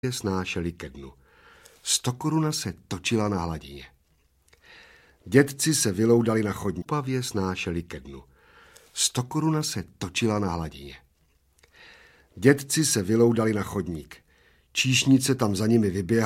snášeli ke dnu. 100 koruna se točila na hladině. Dědci se vyloudali na chodník. Pavě snášeli ke dnu. 100 koruna se točila na hladině. Dědci se vyloudali na chodník. Číšnice tam za nimi vyběhla.